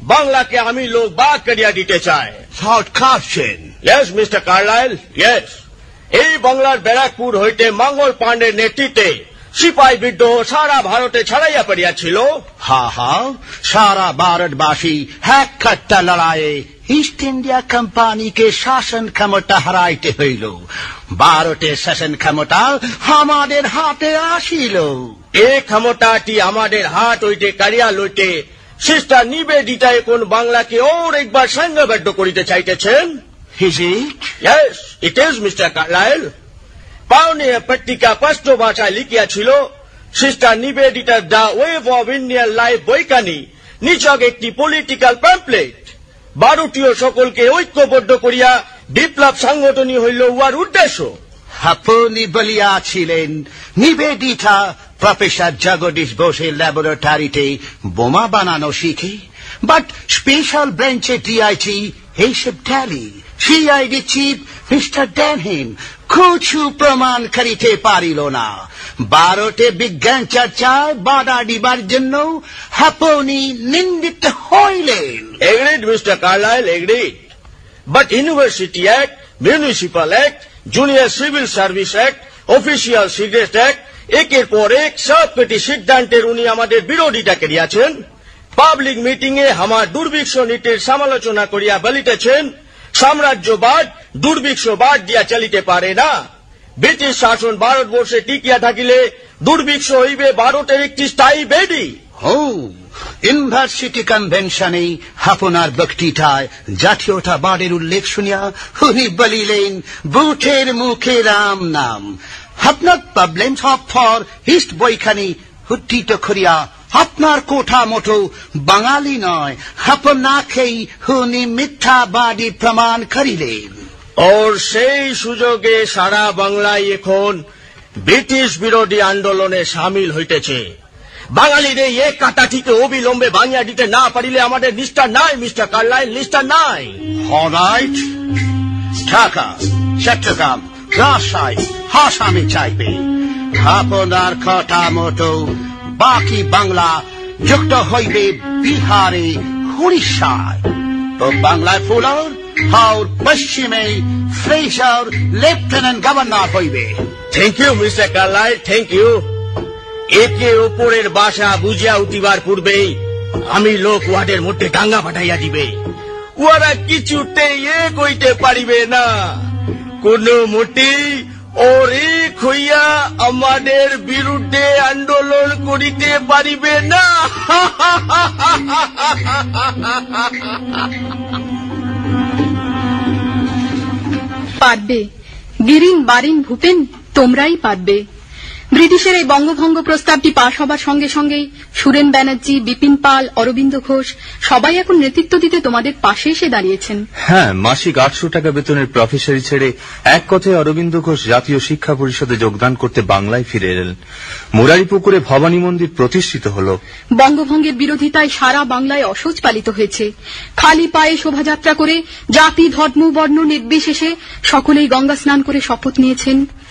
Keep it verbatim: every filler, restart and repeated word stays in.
বাংলাকে আমি লোক বাদ করিয়া দিতে চাই। Thought question. Yes, mister Carlyle, yes. এই বাংলার ব্যারাকপুর হইতে মঙ্গল পাণ্ডের নেতৃত্বে সিপাহী বিদ্রোহ সারা ভারতে ছড়াইয়া পড়িয়াছিল। হা হা, সারা ভারতবাসী এক খট্টা লড়াইয়ে ইস্ট ইন্ডিয়া কোম্পানিকে শাসন ক্ষমতা হারাইতে হইল। ভারতের শাসন ক্ষমতা আমাদের হাতে আসিল। এই ক্ষমতাটি আমাদের হাত হইতে কাড়িয়া লইতে সিস্টার নিবেদিতা এখন বাংলাকে ওর একবার সংঘবদ্ধ করিতে চাইতেছেন। Is it? Yes, it is, mister Carlyle. Pioneer পত্রিকা স্পষ্ট ভাষায় লিখিয়াছিল, sister নিবেদিতার the wave of Indian life বইখানি নিছক একটি পলিটিক্যাল প্যাম্পলেট। ভারতীয় সকলকে ঐক্যবদ্ধ করিয়া বিপ্লব সংগঠনই হইল উহার উদ্দেশ্য। আপনি বলিয়াছিলেন নিবেদিতা প্রফেসর জগদীশ বোসের ল্যাবরেটরিতে বোমা বানানো শিখে, বাট স্পেশাল ব্রাঞ্চে টিআইটি এইসব ট্যালি সিআইডি চিফ মিস্টার ড্যানহেম কিছু প্রমাণ করিতে পারিল না। ভারতে বিজ্ঞান চর্চায় বাধা দিবার জন্য আপনি নিন্দিত হইলেন। Agreed mister Carlyle, agreed. But university act, municipal act, junior civil service act, official cigarette act, একের পর এক সবকটি সিদ্ধান্তের উনি আমাদের বিরোধিতা করিয়াছেন। পাবলিক মিটিং এ আমার দুর্ভিক্ষ নীতির সমালোচনা করিয়া বলিতেছেন, সাম্রাজ্যবাদ দুর্ভিক্ষবাদ দিয়া চলিতে পারে না। ব্রিটিশ শাসন ভারতবর্ষে টিকিয়া থাকিলে দুর্ভিক্ষ হইবে ভারতের একটি স্থায়ী বেদি। ও ইউনিভার্সিটি কনভেনশনে আপনার বক্তৃতায় জাতীয়তাবাদের উল্লেখ শুনিয়া উনি বলিলেন, বুথের মুখে রাম নাম। আপনার প্রবলেমস অফ ফর ইস্ট বইখানি উদ্ধৃত করিয়া আপনার কোঠা মতো বাঙালি নয়, আপনাকেই উনি মিথ্যাবাদী প্রমাণ করিলেন। ওর সেই সুযোগে সারা বাংলায় এখন ব্রিটিশ বিরোধী আন্দোলনে সামিল হইতেছে। বাঙালিদের এক কাটাটিকে অবিলম্বে ভাঙিয়া দিতে না পারিলে আমাদের নিষ্ঠা নাই, মিস্টার কার্লাইল, নিষ্ঠা নাই। অলরাইট, ঢাকা, চট্টগ্রাম, রাজশাহী আসামে চাইবে। আপনার কথা মতো বাকি বাংলা যুক্ত হইবে বিহারে, উড়িষ্যায়। তো বাংলায় ফুলর আর পশ্চিমে ফ্রেজার লেফটেন্যান্ট গভর্নর হইবে। Thank you mister Carlyle, thank you. একে ওপরের বাসা বুঝিয়া উঠিবার পূর্বেই আমি লোক ওয়ার্ডের মধ্যে দাঙ্গা পাঠাইয়া দিবে। ওরা কিছুতেই এক হইতে পারিবে না, কোন মোটেই ওর এক হইয়া আমাদের বিরুদ্ধে আন্দোলন করিতে পারিবে না। পারবে গিরিন বারিন ভূপেন, তোমরাই পারবে। ব্রিটিশের এই বঙ্গভঙ্গ প্রস্তাবটি পাশ হবার সঙ্গে সঙ্গেই সুরেন ব্যানার্জি, বিপিন পাল, অরবিন্দ ঘোষ সবাই এখন নেতৃত্ব দিতে তোমাদের পাশে এসে দাঁড়িয়েছেন। হ্যাঁ, মাসিক আটশো টাকা বেতনের প্রফেসরি ছেড়ে এক কথায় অরবিন্দ ঘোষ জাতীয় শিক্ষা পরিষদে যোগদান করতে বাংলায় ফিরে এলেন। মুরারিপুকুরে ভবানী মন্দির প্রতিষ্ঠিত হল। বঙ্গভঙ্গের বিরোধিতায় সারা বাংলায় অসহ্য পালিত হয়েছে। খালি পায়ে শোভাযাত্রা করে জাতি, ধর্ম, বর্ণ নির্বিশেষে সকলেই গঙ্গা স্নান করে শপথ নিয়েছেন